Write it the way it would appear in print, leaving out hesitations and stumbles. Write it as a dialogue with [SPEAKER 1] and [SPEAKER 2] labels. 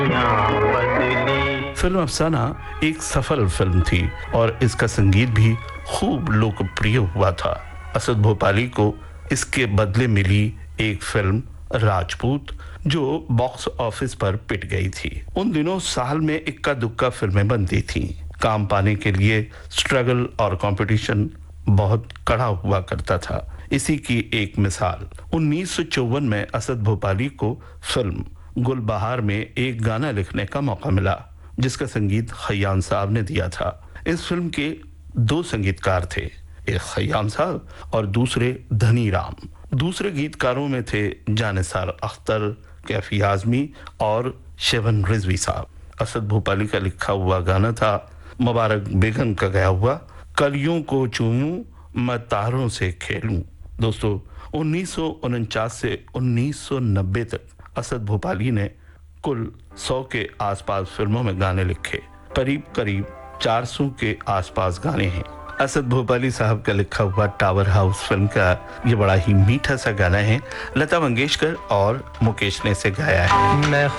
[SPEAKER 1] Film अफसाना एक सफल फिल्म थी और इसका संगीत भी खूब लोकप्रिय हुआ था। असद भोपाली को इसके बदले मिली एक फिल्म राजपूत, जो बॉक्स ऑफिस पर पिट गई थी। उन दिनों साल में इक्का दुक्का फिल्में बनती थीं। काम पाने के लिए स्ट्रगल और कंपटीशन बहुत कड़ा हुआ करता था। इसी की एक मिसाल 1954 में असद भोपाली को फिल्म गुलबहार में एक गाना लिखने का मौका मिला, जिसका संगीत खयाम साहब ने दिया था। इस फिल्म के दो संगीतकार थे, एक खयाम साहब और दूसरे धनी राम। दूसरे गीतकारों में थे जानिसार अख्तर, कैफी आजमी और शेवन रिजवी साहब। असद भोपाली का लिखा हुआ गाना था मुबारक बेगम का गाया हुआ कलियों को चूमूं मैं तारों से खेलूं। दोस्तों, 1949 से 1990 तक असद भोपाली ने कुल 100 के आसपास फिल्मों में गाने लिखे। करीब 400 के आसपास गाने हैं। असद भोपाली साहब का लिखा हुआ टावर हाउस फिल्म का ये बड़ा ही मीठा सा गाना है। लता मंगेशकर और मुकेश ने इसे गाया है।
[SPEAKER 2] मैं